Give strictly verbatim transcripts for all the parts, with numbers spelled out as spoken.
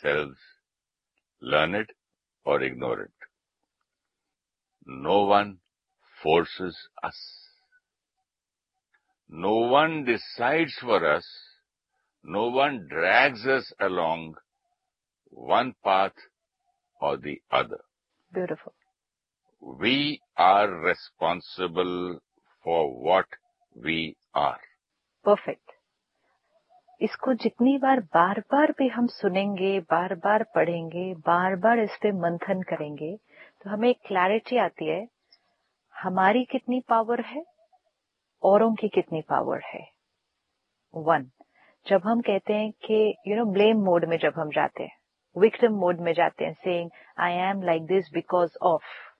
ourselves learn it or ignore it. No one forces us. No one decides for us. No one drags us along one path or the other. Beautiful. We are responsible for what we are. Perfect. इसको जितनी बार बार बार भी हम सुनेंगे, बार बार पढ़ेंगे, बार बार इस पे मंथन करेंगे, तो हमें एक क्लैरिटी आती है हमारी कितनी पावर है, औरों की कितनी पावर है. वन, जब हम कहते हैं कि यू नो ब्लेम मोड में जब हम जाते हैं, विक्टिम मोड में जाते हैं, saying I am like this because of,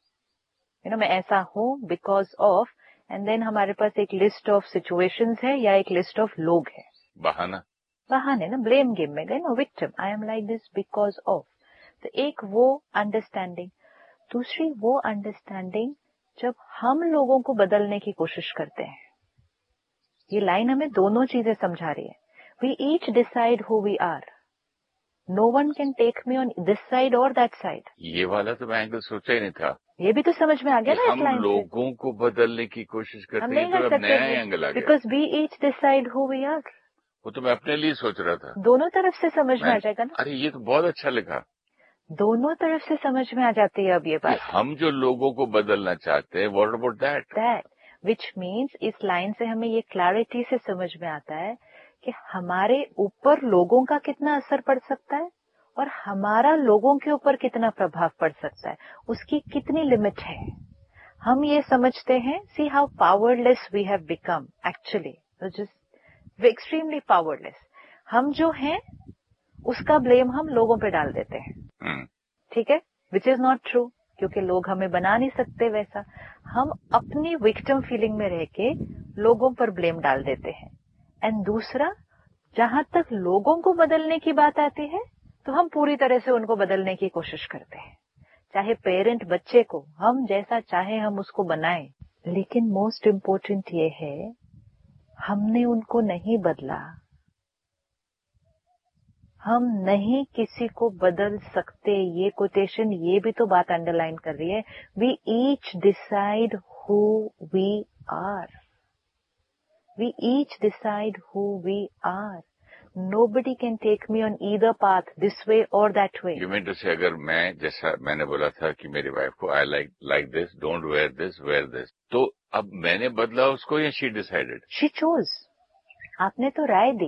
you know मैं ऐसा हूं बिकॉज ऑफ, एंड देन हमारे पास एक लिस्ट ऑफ सिचुएशंस है या एक लिस्ट ऑफ लोग है. बहाना बहाने ना, ब्लेम गेम में गए ना, victim, I am like this because of. तो एक वो अंडरस्टैंडिंग. दूसरी वो अंडरस्टैंडिंग जब हम लोगों को बदलने की कोशिश करते हैं. ये लाइन हमें दोनों चीजें समझा रही है. We each decide who we are. No one can take me on this side और दैट साइड. ये वाला तो मैं एंगल सोचा ही नहीं था. ये भी तो समझ में आ गया ना इस हम लाइन से. लोगों को बदलने की कोशिश हम करते नहीं हैं कर तो अब नया सकते एंगल आ गया. Because we each decide who we are. वो तो मैं अपने लिए सोच रहा था. दोनों तरफ से समझ में आ जाएगा ना. अरे ये तो बहुत अच्छा लिखा. दोनों तरफ से समझ में आ जाती है अब ये बात. हम जो लोगों को बदलना चाहते हैं, what about that? That which means इस लाइन से हमें ये क्लैरिटी से समझ में आता है कि हमारे ऊपर लोगों का कितना असर पड़ सकता है और हमारा लोगों के ऊपर कितना प्रभाव पड़ सकता है, उसकी कितनी लिमिट है. हम ये समझते हैं, see how powerless we have become actually, just extremely powerless. हम जो हैं उसका ब्लेम हम लोगों पे डाल देते हैं. ठीक है, विच इज नॉट ट्रू, क्योंकि लोग हमें बना नहीं सकते वैसा. हम अपनी विक्टिम फीलिंग में रह के लोगों पर ब्लेम डाल देते हैं. एंड दूसरा, जहां तक लोगों को बदलने की बात आती है तो हम पूरी तरह से उनको बदलने की कोशिश करते हैं. चाहे पेरेंट बच्चे को हम जैसा चाहे हम उसको बनाएं, लेकिन मोस्ट इम्पोर्टेंट ये है हमने उनको नहीं बदला. हम नहीं किसी को बदल सकते. ये कोटेशन ये भी तो बात अंडरलाइन कर रही है. We each decide who we are. We each decide who we are. Nobody can take me on either path, this way or that way. You mean to say, अगर मैं जैसा मैंने बोला था कि मेरी वाइफ को I like like this, don't wear this, where this, तो अब मैंने बदला उसको या शी डिसाइडेड? She chose. आपने तो राय दी.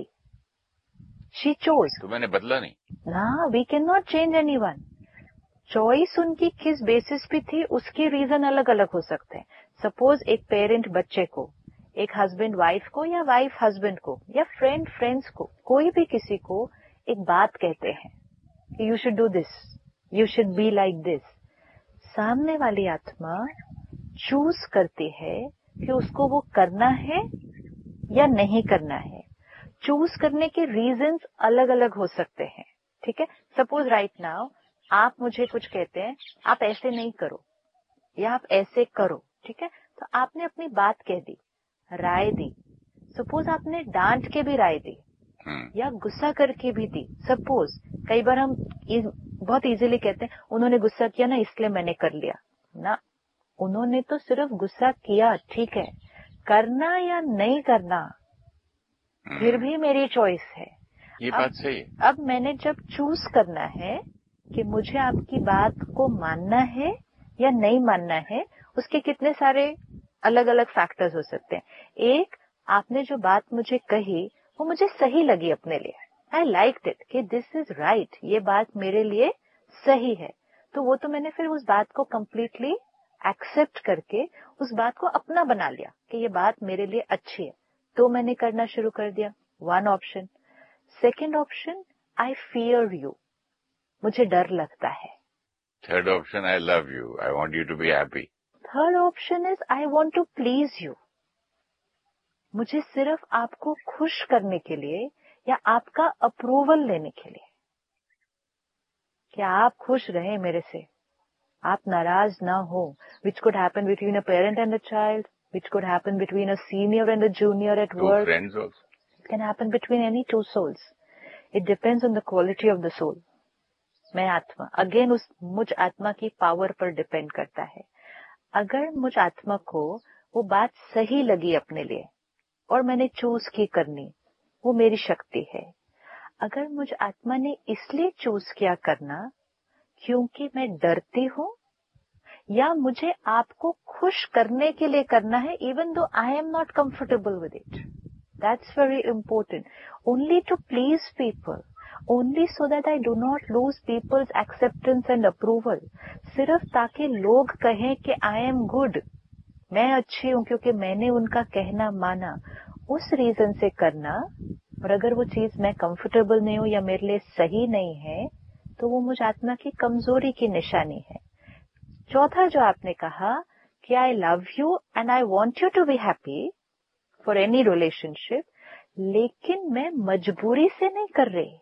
She chose. तो मैंने बदला नहीं ना. We can not change anyone. Choice उनकी किस बेसिस पे थी उसके रीजन अलग अलग हो सकते हैं. सपोज एक पेरेंट बच्चे को, एक हस्बैंड वाइफ को, या वाइफ हस्बैंड को, या फ्रेंड फ्रेंड्स को, कोई भी किसी को एक बात कहते हैं कि you should do this, you should be like this. सामने वाली आत्मा चूज करती है कि उसको वो करना है या नहीं करना है. चूज करने के रीजंस अलग अलग हो सकते हैं. ठीक है, सपोज राइट नाउ आप मुझे कुछ कहते हैं, आप ऐसे नहीं करो या आप ऐसे करो. ठीक है, तो आपने अपनी बात कह दी, राय दी. सपोज आपने डांट के भी राय दी या गुस्सा करके भी दी. सपोज कई बार हम बहुत इजीली कहते हैं उन्होंने गुस्सा किया ना इसलिए मैंने कर लिया. ना, उन्होंने तो सिर्फ गुस्सा किया. ठीक है, करना या नहीं करना फिर भी मेरी चॉइस है. ये बात सही है. अब मैंने जब चूज करना है कि मुझे आपकी बात को मानना है या नहीं मानना है, उसके कितने सारे अलग अलग फैक्टर्स हो सकते हैं. एक, आपने जो बात मुझे कही वो मुझे सही लगी अपने लिए. आई लाइक्ड इट कि दिस इज राइट, ये बात मेरे लिए सही है. तो वो तो मैंने फिर उस बात को कंप्लीटली एक्सेप्ट करके उस बात को अपना बना लिया कि ये बात मेरे लिए अच्छी है, तो मैंने करना शुरू कर दिया. One option. Second option, I fear you, मुझे डर लगता है. Third option, I love you, I want you to be happy. Third option is I want to please you, मुझे सिर्फ आपको खुश करने के लिए या आपका अप्रूवल लेने के लिए कि आप खुश रहे मेरे से, आप नाराज ना हो. Which could happen between a parent and a child, which could happen between a senior and a junior at work. Friends also. It can happen between any two souls. It depends on the quality of the soul. मैं आत्मा, again उस मुझ आत्मा की power पर depend करता है। अगर मुझ आत्मा को वो बात सही लगी अपने लिए और मैंने चूज की करनी, वो मेरी शक्ति है। अगर मुझ आत्मा ने इसलिए चूज किया करना क्योंकि मैं डरती हूँ या मुझे आपको खुश करने के लिए करना है, even though I am not comfortable with it, that's very important, only to please people, only so that I do not lose peoples acceptance and approval, सिर्फ ताकि लोग कहें कि आई एम गुड, मैं अच्छी हूं क्योंकि मैंने उनका कहना माना, उस रीजन से करना। और अगर वो चीज मैं कंफर्टेबल नहीं हूं या मेरे लिए सही नहीं है तो वो मुझ आत्मा की कमजोरी की निशानी है। चौथा जो आपने कहा कि I love you and I want you to be happy for any relationship, लेकिन मैं मजबूरी से नहीं कर रही,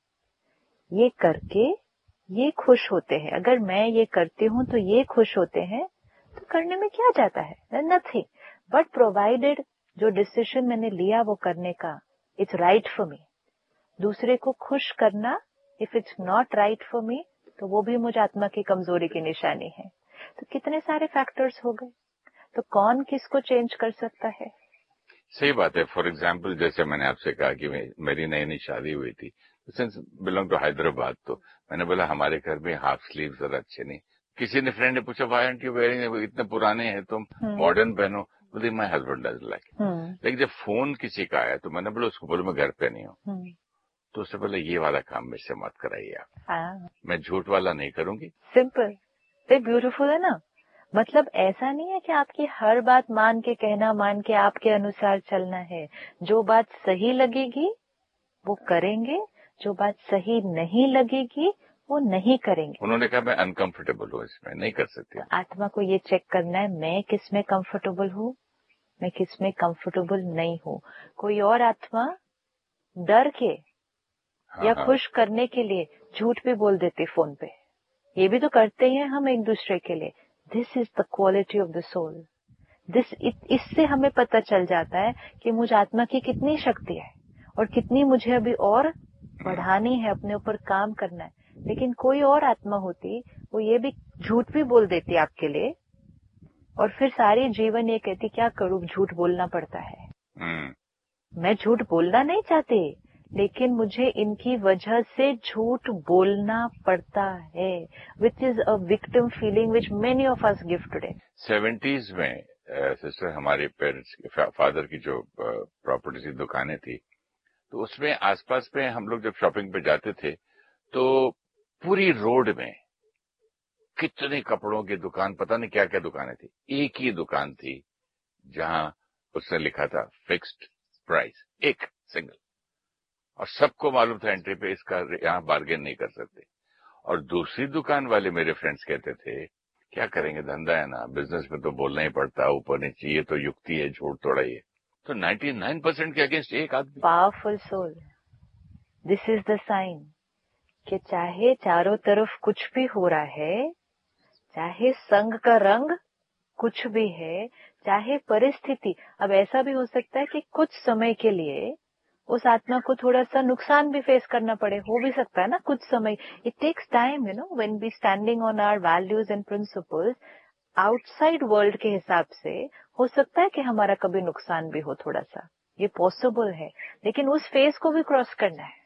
ये करके ये खुश होते हैं, अगर मैं ये करती हूं तो ये खुश होते हैं, तो करने में क्या जाता है, नथिंग, बट प्रोवाइडेड जो डिसीजन मैंने लिया वो करने का, इट्स राइट फॉर मी। दूसरे को खुश करना, if it's not right for me, तो वो भी मुझ आत्मा की कमजोरी की निशानी है। तो कितने सारे फैक्टर्स हो गए, तो कौन किसको चेंज कर सकता है? सही बात है। फॉर एग्जाम्पल, जैसे मैंने आपसे कहा कि मेरी नई नई शादी हुई थी, सिंस बिलोंग टू हैदराबाद, तो मैंने बोला हमारे घर में हाफ स्लीव जरा अच्छे नहीं। किसी ने फ्रेंड ने पूछा व्हाई आरंट यू वेयरिंग, इतने पुराने हैं तुम, मॉडर्न पहनो। बोले माय हस्बैंड डजंट लाइक। लेकिन जब फोन किसी का आया तो मैंने बोला उसको बोलो मैं घर पे नहीं हूँ, तो उससे बोले ये वाला काम मेरे से मत कराइए आप, हाँ। मैं झूठ वाला नहीं करूंगी। सिंपल, ते ब्यूटीफुल है ना। मतलब ऐसा नहीं है कि आपकी हर बात मान के कहना, मान के आपके अनुसार चलना है। जो बात सही लगेगी वो करेंगे, जो बात सही नहीं लगेगी वो नहीं करेंगे। उन्होंने कहा मैं अनकंफर्टेबल हूँ, इसमें नहीं कर सकती। तो आत्मा को ये चेक करना है, मैं किस में कंफर्टेबल हूँ, मैं किस में कंफर्टेबल नहीं हूँ। कोई और आत्मा डर के हाँ, या हाँ। खुश करने के लिए झूठ भी बोल देते फोन पे, ये भी तो करते हैं हम एक दूसरे के लिए। This is the quality of the soul. This इससे हमें पता चल जाता है कि मुझ आत्मा की कितनी शक्ति है और कितनी मुझे अभी और बढ़ानी है, अपने ऊपर काम करना है। लेकिन कोई और आत्मा होती, वो ये भी झूठ भी बोल देती आपके लिए, और फिर सारी जीवन ये कहती क्या करूं, झूठ बोलना पड़ता है। मैं झूठ बोलना नहीं चाहती, लेकिन मुझे इनकी वजह से झूठ बोलना पड़ता है, which is a victim feeling which many of us give today. Seventies में सिस्टर uh, हमारे पेरेंट्स फादर की जो प्रॉपर्टी की दुकानें थी, तो उसमें आसपास में हम लोग जब शॉपिंग पे जाते थे तो पूरी रोड में कितने कपड़ों की दुकान, पता नहीं क्या क्या दुकानें थी। एक ही दुकान थी जहां उसने लिखा था फिक्स्ड प्राइस, एक सिंगल, और सबको मालूम था एंट्री पे इसका यहाँ बार्गेन नहीं कर सकते। और दूसरी दुकान वाले मेरे फ्रेंड्स कहते थे क्या करेंगे, धंधा है ना, बिजनेस में तो बोलना ही पड़ता है, ऊपर नीचे, ये तो युक्ति है, झूठ थोड़ा ही है। तो निन्यानवे परसेंट के अगेंस्ट एक आदमी। Powerful soul, this is the sign कि चाहे चारों तरफ कुछ भी हो रहा है, चाहे संग का रंग कुछ भी है, चाहे परिस्थिति, अब ऐसा भी हो सकता है कि कुछ समय के लिए उस आत्मा को थोड़ा सा नुकसान भी फेस करना पड़े, हो भी सकता है ना, कुछ समय। It takes time, you know, when we standing on our values and principles, outside world के हिसाब से हो सकता है कि हमारा कभी नुकसान भी हो थोड़ा सा, ये पॉसिबल है। लेकिन उस फेज को भी क्रॉस करना है।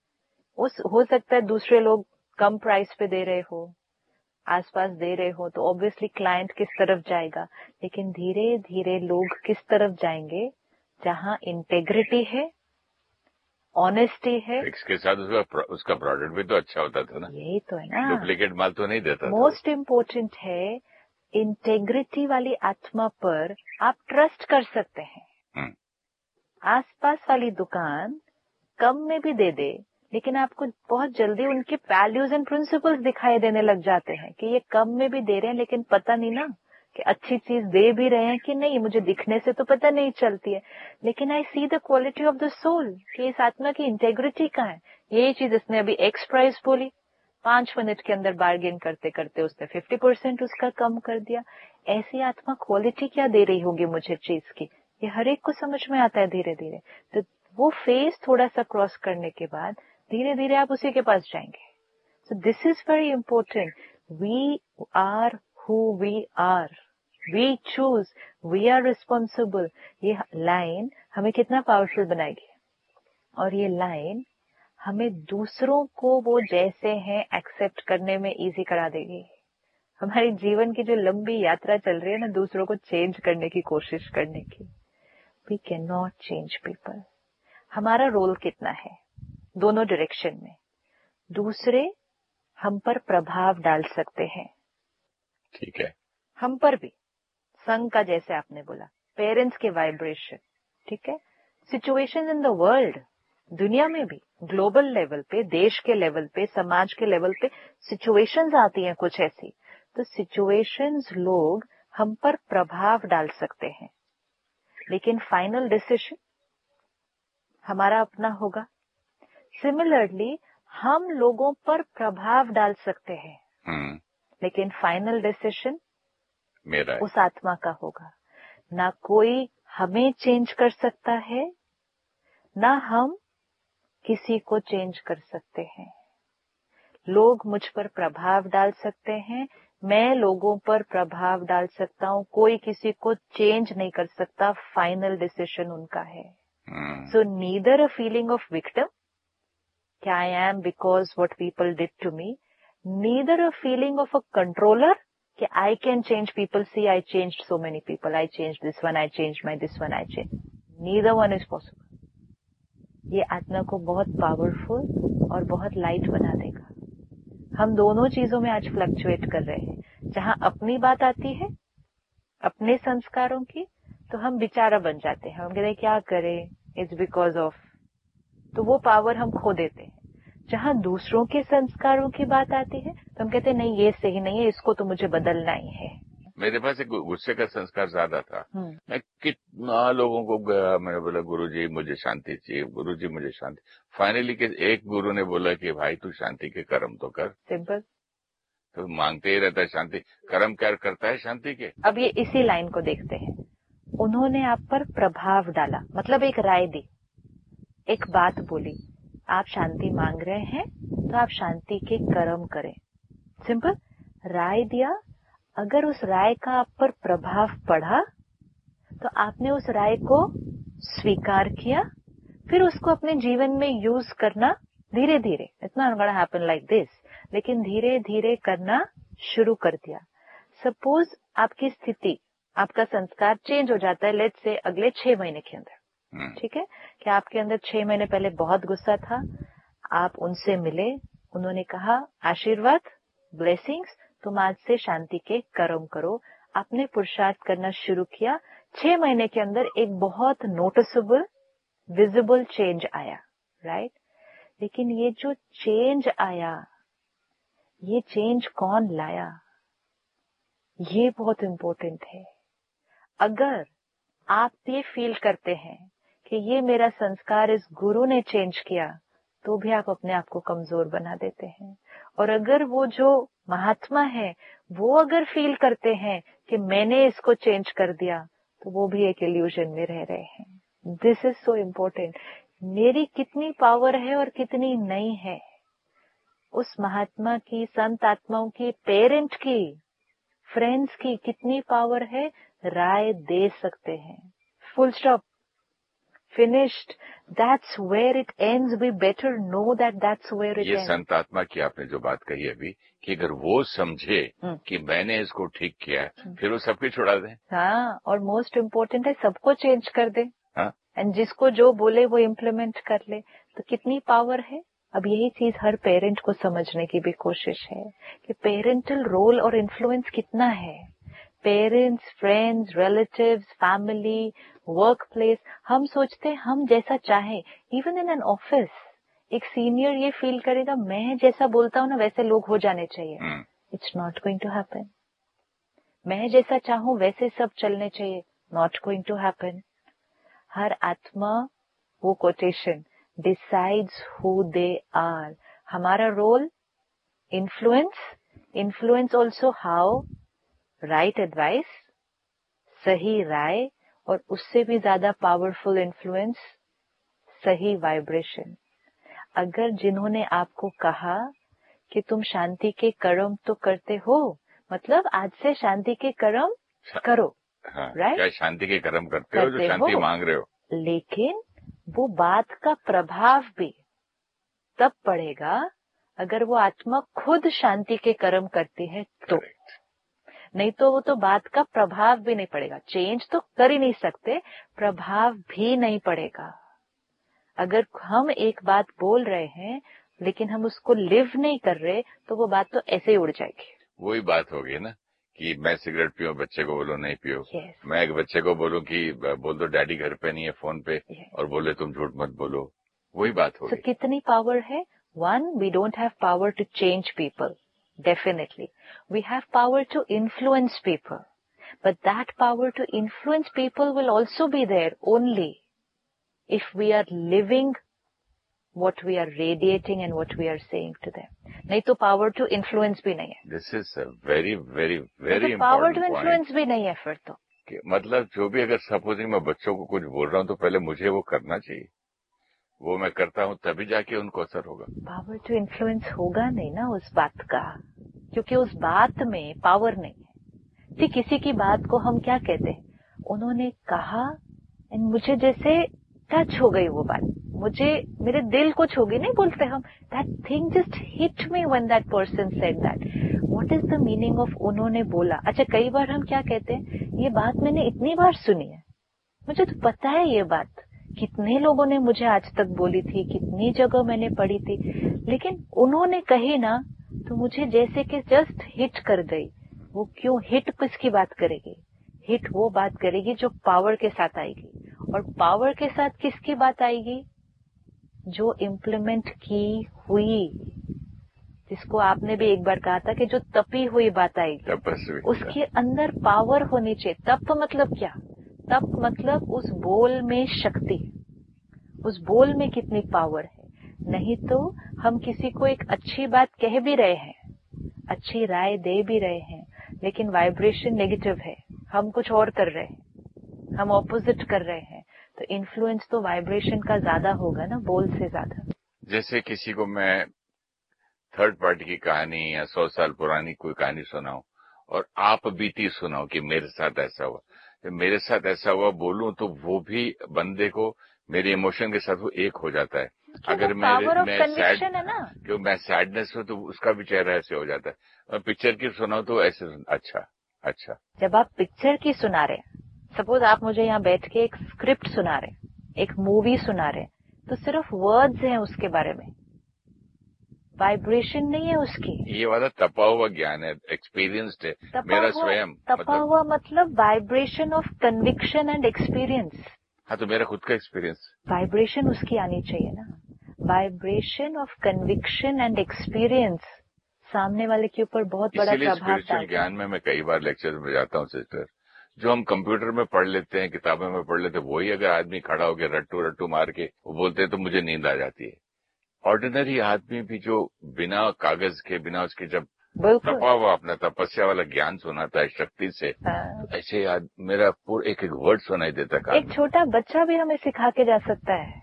उस हो सकता है दूसरे लोग कम प्राइस पे दे रहे हो, आसपास दे रहे हो, तो ऑब्वियसली क्लाइंट किस तरफ जाएगा, लेकिन धीरे धीरे लोग किस तरफ जाएंगे, जहां इंटेग्रिटी है, ऑनेस्टी है। इसके साथ उसका उसका प्रोडक्ट भी तो अच्छा होता था ना, यही तो है ना, डुप्लीकेट माल तो नहीं देता। मोस्ट इम्पोर्टेंट है इंटेग्रिटी वाली आत्मा पर आप ट्रस्ट कर सकते हैं। आसपास वाली दुकान कम में भी दे दे, लेकिन आपको बहुत जल्दी उनके वैल्यूज एंड प्रिंसिपल्स दिखाई देने लग जाते हैं कि ये कम में भी दे रहे हैं, लेकिन पता नहीं ना कि अच्छी चीज दे भी रहे हैं कि नहीं, मुझे दिखने से तो पता नहीं चलती है, लेकिन आई see the quality of the soul कि इस आत्मा की इंटेग्रिटी कहाँ है। यही चीज इसने अभी एक्स प्राइस बोली, पांच मिनट के अंदर बार्गेन करते करते उसने फिफ्टी परसेंट उसका कम कर दिया। ऐसी आत्मा क्वालिटी क्या दे रही होगी मुझे चीज की, ये हर एक को समझ में आता है धीरे धीरे। तो वो फेज थोड़ा सा क्रॉस करने के बाद धीरे धीरे आप उसी के पास जाएंगे। So this is very important. We are who we are. We choose. We are responsible. ये लाइन हमें कितना पावरफुल बनाएगी, और ये लाइन हमें दूसरों को वो जैसे हैं एक्सेप्ट करने में इजी करा देगी. हमारी जीवन की जो लंबी यात्रा चल रही है ना, दूसरों को चेंज करने की कोशिश करने की, we can not change people. हमारा रोल कितना है दोनों डायरेक्शन में. दूसरे हम पर प्रभाव डाल सकते हैं, ठीक है, हम पर भी. संघ का जैसे आपने बोला, पेरेंट्स के वाइब्रेशन, ठीक है. सिचुएशंस इन द वर्ल्ड, दुनिया में भी, ग्लोबल लेवल पे, देश के लेवल पे, समाज के लेवल पे सिचुएशंस आती हैं कुछ ऐसी. तो सिचुएशंस लोग हम पर प्रभाव डाल सकते हैं, लेकिन फाइनल डिसीजन हमारा अपना होगा. सिमिलरली हम लोगों पर प्रभाव डाल सकते हैं, हम्म, लेकिन फाइनल डिसीजन मेरा है. उस आत्मा का होगा. ना कोई हमें चेंज कर सकता है, ना हम किसी को चेंज कर सकते हैं. लोग मुझ पर प्रभाव डाल सकते हैं, मैं लोगों पर प्रभाव डाल सकता हूं, कोई किसी को चेंज नहीं कर सकता. फाइनल डिसीजन उनका है. सो neither a feeling of victim कि I am because what people did to me, neither a feeling of a controller कि I can change people. C I change so many people, I change this one, I change my this one, I change. Neither one is possible. ये आत्मा को बहुत powerful और बहुत light बना देगा. हम दोनों चीजों में आज फ्लक्चुएट कर रहे हैं. जहां अपनी बात आती है, अपने संस्कारों की, तो हम बेचारा बन जाते हैं. हम कहते हैं क्या करें, इट्स बिकॉज ऑफ, तो वो पावर हम खो देते हैं. जहां दूसरों के संस्कारों की बात आती है तो हम कहते हैं नहीं ये सही नहीं है, इसको तो मुझे बदलना ही है. मेरे पास एक गुस्से का संस्कार ज्यादा था. मैं कितना लोगों को गया, मैंने बोला गुरुजी मुझे शांति चाहिए, गुरुजी मुझे शांति. फाइनली के एक गुरु ने बोला कि भाई तू शांति के कर्म तो कर. सिंपल. तो मांगते ही रहता है शांति, कर्म क्या करता है शांति के. अब ये इसी लाइन को देखते हैं. उन्होंने आप पर प्रभाव डाला, मतलब एक राय दी, एक बात बोली, आप शांति मांग रहे हैं तो आप शांति के कर्म करें. सिंपल. राय दिया, अगर उस राय का आप पर प्रभाव पड़ा तो आपने उस राय को स्वीकार किया, फिर उसको अपने जीवन में यूज करना धीरे धीरे. It's not gonna happen like this, लेकिन धीरे धीरे करना शुरू कर दिया. सपोज आपकी स्थिति, आपका संस्कार चेंज हो जाता है, लेट्स से अगले छह महीने के अंदर, ठीक है, कि आपके अंदर छह महीने पहले बहुत गुस्सा था, आप उनसे मिले, उन्होंने कहा आशीर्वाद, ब्लेसिंग्स, तुम आज से शांति के कर्म करो. आपने पुरुषार्थ करना शुरू किया. छह महीने के अंदर एक बहुत नोटिसेबल, विजिबल चेंज आया, राइट. लेकिन ये जो चेंज आया, ये चेंज कौन लाया, ये बहुत इंपॉर्टेंट है. अगर आप ये फील करते हैं कि ये मेरा संस्कार इस गुरु ने चेंज किया, तो भी आप अपने आप को कमजोर बना देते हैं. और अगर वो जो महात्मा है वो अगर फील करते हैं कि मैंने इसको चेंज कर दिया, तो वो भी एक इल्यूजन में रह रहे हैं. This is so important. मेरी कितनी पावर है और कितनी नहीं है, उस महात्मा की, संत आत्माओं की, पेरेंट की, फ्रेंड्स की कितनी पावर है, राय दे सकते हैं. Full stop. Finished. That's where it ends. We better know that that's where it ये ends. संत आत्मा की आपने जो बात कही अभी, कि अगर वो समझे कि मैंने इसको ठीक किया, फिर वो सबकी छुड़ा दे. हाँ, और मोस्ट इम्पोर्टेंट है सबको चेंज कर दे. हाँ, एंड जिसको जो बोले वो इम्प्लीमेंट कर ले. तो कितनी पावर है. अब यही चीज हर पेरेंट को समझने की भी कोशिश है कि पेरेंटल रोल और इन्फ्लुएंस कितना है. Parents, friends, relatives, family, work place, हम सोचते हैं हम जैसा चाहें. इवन इन एन ऑफिस एक सीनियर ये फील करेगा मैं जैसा बोलता हूँ ना वैसे लोग हो जाने चाहिए. It's not going to happen. मैं जैसा चाहूं वैसे सब चलने चाहिए. Not going to happen. हर आत्मा, वो quotation, decides who they are. हमारा role influence, influence also how, right advice, सही राय, और उससे भी ज्यादा पावरफुल इन्फ्लुएंस, सही वाइब्रेशन. अगर जिन्होंने आपको कहा कि तुम शांति के कर्म तो करते हो, मतलब आज से शांति के कर्म करो। हाँ, राइट, क्या शांति के कर्म करते, करते हो जो शांति हो, मांग रहे हो। लेकिन वो बात का प्रभाव भी तब पड़ेगा अगर वो आत्मा खुद शांति के कर्म करती है तो। Correct. नहीं तो वो तो बात का प्रभाव भी नहीं पड़ेगा। चेंज तो कर ही नहीं सकते, प्रभाव भी नहीं पड़ेगा। अगर हम एक बात बोल रहे हैं लेकिन हम उसको लिव नहीं कर रहे तो वो बात तो ऐसे ही उड़ जाएगी। वही बात होगी ना कि मैं सिगरेट पियो, बच्चे को बोलो नहीं पियो। yes. मैं एक बच्चे को बोलूं कि बोल दो डैडी घर पे नहीं है, फोन पे, yes. और बोले तुम झूठ मत बोलो, वही बात होगी। so, कितनी पावर है? One, we don't have power to change people, definitely we have power to influence people, but that power to influence people will also be there only if we are living what we are radiating and what we are saying to them. नहीं तो power to influence भी नहीं है। This is a very very very important power to point. influence भी नहीं है फिर तो। मतलब जो भी अगर सपोजिंग मैं बच्चों को कुछ बोल रहा हूँ तो पहले मुझे वो करना चाहिए, वो मैं करता हूँ तभी जाके उनको असर होगा। पावर टू इन्फ्लुएंस होगा नहीं ना उस बात का, क्योंकि उस बात में पावर नहीं है। ठीक किसी की बात को हम क्या कहते हैं, उन्होंने कहा एंड मुझे जैसे टच हो गई वो बात, मुझे मेरे दिल को छू गई, नहीं बोलते हम that thing just hit me when that person said that. What is the meaning of उन्होंने बोला? अच्छा, कई बार हम क्या कहते हैं, ये बात मैंने इतनी बार सुनी है, मुझे तो पता है ये बात, कितने लोगों ने मुझे आज तक बोली थी, कितनी जगह मैंने पढ़ी थी, लेकिन उन्होंने कही ना तो मुझे जैसे कि जस्ट हिट कर गई। वो क्यों हिट किसकी बात करेगी? हिट वो बात करेगी जो पावर के साथ आएगी, और पावर के साथ किसकी बात आएगी? जो इम्प्लीमेंट की हुई, जिसको आपने भी एक बार कहा था कि जो तपी हुई बात आएगी, उसके अंदर पावर होनी चाहिए। तप मतलब क्या? तप मतलब उस बोल में शक्ति, उस बोल में कितनी पावर है। नहीं तो हम किसी को एक अच्छी बात कह भी रहे हैं, अच्छी राय दे भी रहे हैं, लेकिन वाइब्रेशन नेगेटिव है, हम कुछ और कर रहे हैं, हम ऑपोजिट कर रहे हैं, तो इन्फ्लुएंस तो वाइब्रेशन का ज्यादा होगा ना, बोल से ज्यादा। जैसे किसी को मैं थर्ड पार्टी की कहानी या सौ साल पुरानी कोई कहानी सुनाऊं और आप बीती सुनाओ कि मेरे साथ ऐसा हुआ, जब मेरे साथ ऐसा हुआ बोलूं तो वो भी बंदे को मेरे इमोशन के साथ वो एक हो जाता है। अगर मेरे मैं सैड है ना, क्यों मैं सैडनेस हो तो उसका भी चेहरा ऐसे हो जाता है, और पिक्चर की सुनाओ तो ऐसे अच्छा अच्छा। जब आप पिक्चर की सुना रहे, सपोज आप मुझे यहाँ बैठ के एक स्क्रिप्ट सुना रहे, एक मूवी सुना रहे, तो सिर्फ वर्ड्स हैं उसके बारे में, वाइब्रेशन नहीं है उसकी। ये वाला तपा हुआ ज्ञान है, एक्सपीरियंस्ड है मेरा स्वयं। तपा मतलब, हुआ मतलब vibration of conviction and experience. हाँ, तो मेरा खुद का एक्सपीरियंस, वाइब्रेशन उसकी आनी चाहिए ना, vibration of conviction and experience सामने वाले के ऊपर बहुत बड़ा प्रभाव डालता है। स्पिरिचुअल ज्ञान में मैं कई बार लेक्चर में जाता हूँ सिस्टर, जो हम कंप्यूटर में पढ़ लेते हैं, किताबों में पढ़ लेते हैं, वही अगर आदमी खड़ा होकर रट्टू रट्टू मार के वो बोलते हैं तो मुझे नींद आ जाती है। ऑर्डिनरी आदमी भी जो बिना कागज के, बिना उसके जब तपा हुआ अपना तपस्या वाला ज्ञान सुनाता है शक्ति से, तो ऐसे याद मेरा पूरा एक एक वर्ड सुनाई देता है। एक छोटा बच्चा भी हमें सिखा के जा सकता है।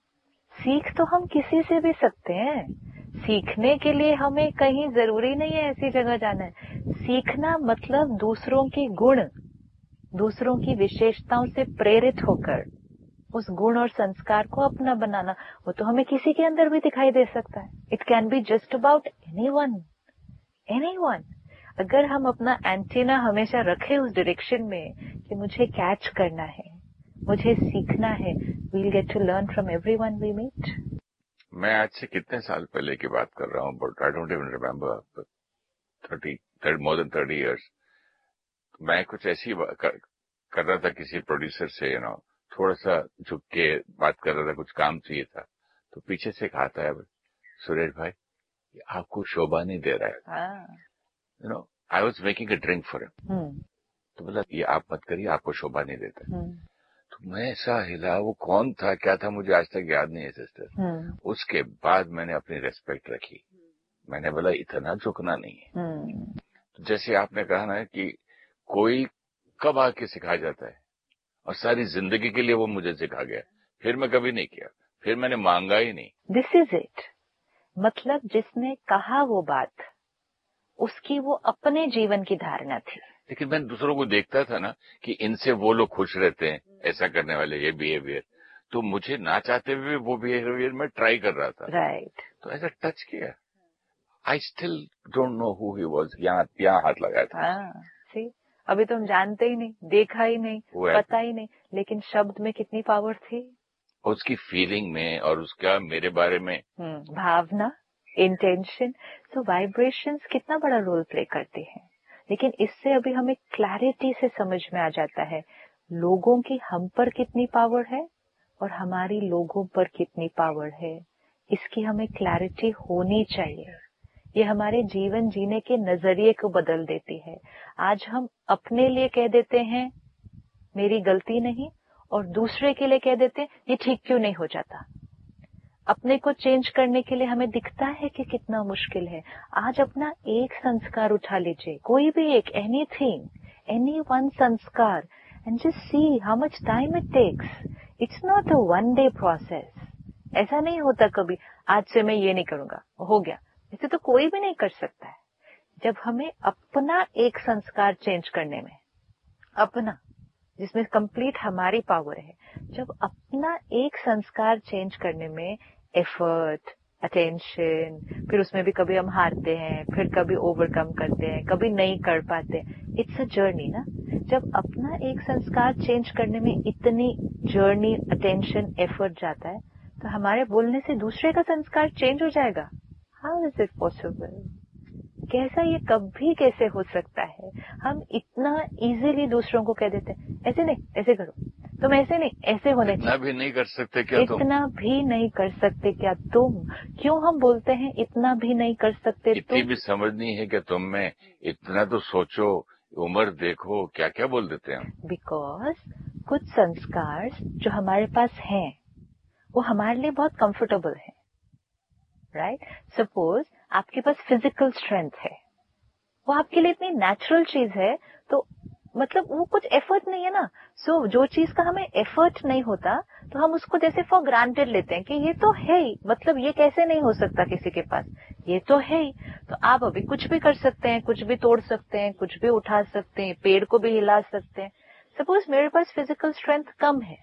सीख तो हम किसी से भी सकते हैं, सीखने के लिए हमें कहीं जरूरी नहीं है ऐसी जगह जाना है। सीखना मतलब दूसरों के गुण, दूसरों की विशेषताओं से प्रेरित होकर उस गुण और संस्कार को अपना बनाना, वो तो हमें किसी के अंदर भी दिखाई दे सकता है। It can be just about anyone, anyone. अगर हम अपना एंटीना हमेशा रखें उस डायरेक्शन में कि मुझे कैच करना है, मुझे सीखना है, we'll gate to learn from everyone we meet. मैं आज से कितने साल पहले की बात कर रहा हूँ, but I don't even remember, thirty more than thirty years. मैं कुछ ऐसी कर, कर रहा था किसी प्रोड्यूसर से, यू नो थोड़ा सा झुक के बात कर रहा था, कुछ काम चाहिए था, तो पीछे से कहा था, सुरेश भाई आपको शोभा नहीं दे रहा है। You know I was making a drink for him, तो बोला ये आप मत करिए, आपको शोभा नहीं देता। तो मैं ऐसा हिला, वो कौन था क्या था मुझे आज तक याद नहीं है सिस्टर। उसके बाद मैंने अपनी रेस्पेक्ट रखी, मैंने बोला इतना झुकना नहीं है। तो जैसे आपने कहा ना कि कोई कब आके सिखा जाता है, और सारी जिंदगी के लिए वो मुझे सिखा गया, फिर मैं कभी नहीं किया, फिर मैंने मांगा ही नहीं। दिस इज इट, मतलब जिसने कहा वो बात, उसकी वो अपने जीवन की धारणा थी। लेकिन मैं दूसरों को देखता था ना कि इनसे वो लोग खुश रहते हैं, ऐसा करने वाले, ये बिहेवियर, तो मुझे ना चाहते हुए वो बिहेवियर मैं ट्राई कर रहा था। Right right. तो ऐसा टच किया। I still don't know who he was. यहाँ यहाँ हाथ लगाया था। हाँ, सी अभी तो हम जानते ही नहीं, देखा ही नहीं, पता ही नहीं, लेकिन शब्द में कितनी पावर थी, उसकी फीलिंग में और उसका मेरे बारे में भावना, इंटेंशन। तो वाइब्रेशंस कितना बड़ा रोल प्ले करती हैं। लेकिन इससे अभी हमें क्लैरिटी से समझ में आ जाता है लोगों की हम पर कितनी पावर है और हमारी लोगों पर कितनी पावर है। इसकी हमें क्लैरिटी होनी चाहिए। ये हमारे जीवन जीने के नजरिए को बदल देती है। आज हम अपने लिए कह देते हैं मेरी गलती नहीं, और दूसरे के लिए कह देते हैं ये ठीक क्यों नहीं हो जाता। अपने को चेंज करने के लिए हमें दिखता है कि कितना मुश्किल है। आज अपना एक संस्कार उठा लीजिए, कोई भी एक, एनीथिंग, एनी वन संस्कार, and just see how much time it takes. It's not a one day process. ऐसा नहीं होता कभी आज से मैं ये नहीं करूंगा, हो गया। ऐसे तो कोई भी नहीं कर सकता है। जब हमें अपना एक संस्कार चेंज करने में, अपना जिसमें कंप्लीट हमारी पावर है, जब अपना एक संस्कार चेंज करने में एफर्ट, अटेंशन, फिर उसमें भी कभी हम हारते हैं, फिर कभी ओवरकम करते हैं, कभी नहीं कर पाते। इट्स अ जर्नी ना। जब अपना एक संस्कार चेंज करने में इतनी जर्नी, अटेंशन, एफर्ट जाता है, तो हमारे बोलने से दूसरे का संस्कार चेंज हो जाएगा। How is it possible? कैसा, ये कभी कैसे हो सकता है? हम इतना इजीली दूसरों को कह देते हैं ऐसे नहीं, ऐसे करो, तुम ऐसे नहीं, ऐसे होने चाहिए। इतना भी नहीं कर सकते क्या तुम? इतना भी नहीं कर सकते क्या तुम? क्यों हम बोलते हैं इतना भी नहीं कर सकते तुम? इतनी भी समझ नहीं है कि तुम में, इतना तो सोचो, उम्र देखो, क्या क्या बोल देते हैं हम। बिकॉज कुछ संस्कार जो हमारे पास हैं वो हमारे लिए बहुत कंफर्टेबल है। Right right? सपोज आपके पास फिजिकल स्ट्रेंथ है, वो आपके लिए इतनी नेचुरल चीज है, तो मतलब वो कुछ एफर्ट नहीं है ना। सो so, जो चीज का हमें एफर्ट नहीं होता तो हम उसको जैसे फॉर ग्रांटेड लेते हैं कि ये तो है ही, मतलब ये कैसे नहीं हो सकता किसी के पास, ये तो है ही। तो आप अभी कुछ भी कर सकते हैं, कुछ भी तोड़ सकते हैं, कुछ भी उठा सकते हैं, पेड़ को भी हिला सकते हैं। सपोज मेरे पास फिजिकल स्ट्रेंथ कम है,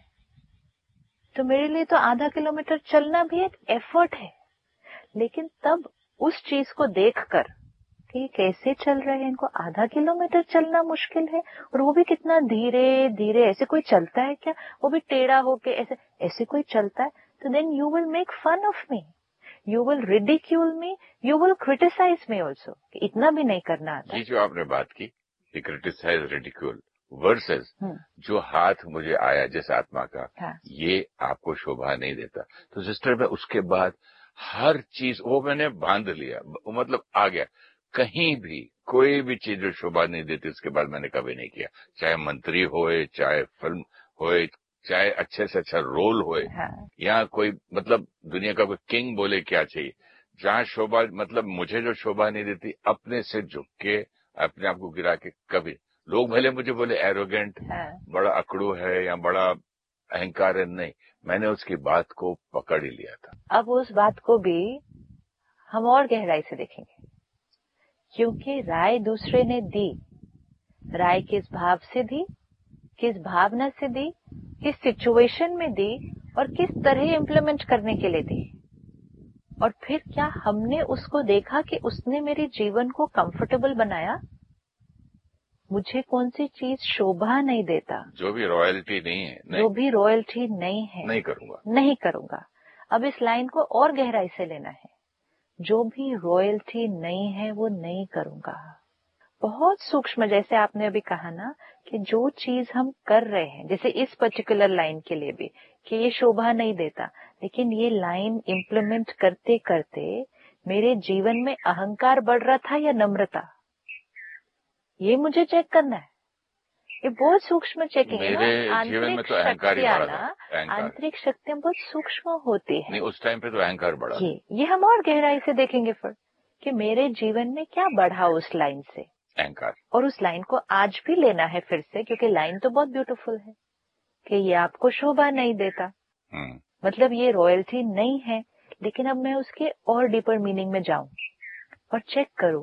तो मेरे लिए तो आधा किलोमीटर चलना भी एक एफर्ट है। लेकिन तब उस चीज को देखकर कि कैसे चल रहे हैं, इनको आधा किलोमीटर चलना मुश्किल है, और वो भी कितना धीरे धीरे, ऐसे कोई चलता है क्या? वो भी टेढ़ा होके ऐसे ऐसे कोई चलता है? तो then you will make fun of me, you will ridicule me, you will criticise me also. इतना भी नहीं करना आता। ये जो आपने बात की, क्रिटिसाइज, रिडिक्यूल वर्सेस जो हाथ मुझे आया जिस आत्मा का, हाँ। ये आपको शोभा नहीं देता। तो सिस्टर में उसके बाद हर चीज वो मैंने बांध लिया, मतलब आ गया। कहीं भी कोई भी चीज जो शोभा नहीं देती उसके बाद मैंने कभी नहीं किया। चाहे मंत्री होए, चाहे फिल्म होए, चाहे अच्छे से अच्छा रोल होए, हाँ। या कोई मतलब दुनिया का कोई किंग बोले क्या चाहिए, जहां शोभा, मतलब मुझे जो शोभा नहीं देती, अपने से झुक के अपने आप को गिरा के कभी, लोग भले मुझे बोले एरोगेंट, हाँ। बड़ा अकड़ू है या बड़ा अहंकार है, नहीं, मैंने उसकी बात को पकड़ ही लिया था। अब उस बात को भी हम और गहराई से देखेंगे, क्योंकि राय दूसरे ने दी, राय किस भाव से दी, किस भावना से दी, किस सिचुएशन में दी, और किस तरह इम्प्लीमेंट करने के लिए दी, और फिर क्या हमने उसको देखा कि उसने मेरे जीवन को कंफर्टेबल बनाया? मुझे कौन सी चीज शोभा नहीं देता, जो भी रॉयल्टी नहीं है, नहीं, जो भी रॉयल्टी नहीं है, नहीं करूंगा, नहीं करूंगा। अब इस लाइन को और गहराई से लेना है, जो भी रॉयल्टी नहीं है वो नहीं करूंगा। बहुत सूक्ष्म, जैसे आपने अभी कहा ना कि जो चीज हम कर रहे हैं, जैसे इस पर्टिकुलर लाइन के लिए भी कि ये शोभा नहीं देता, लेकिन ये लाइन इम्प्लीमेंट करते करते मेरे जीवन में अहंकार बढ़ रहा था या नम्रता, ये मुझे चेक करना है। ये बहुत सूक्ष्म चेकिंग है ना। आंतरिक तो शक्तियां ना, आंतरिक शक्तियां बहुत सूक्ष्म होती है। नहीं, उस टाइम पे तो अहंकार बढ़ा। ये ये हम और गहराई से देखेंगे फिर कि मेरे जीवन में क्या बढ़ा उस लाइन से, अहंकार। और उस लाइन को आज भी लेना है फिर से, क्योंकि लाइन तो बहुत ब्यूटीफुल है कि ये आपको शोभा नहीं देता, मतलब ये रॉयल्टी नहीं है, लेकिन अब मैं उसके और डीपर मीनिंग में जाऊं और चेक करूं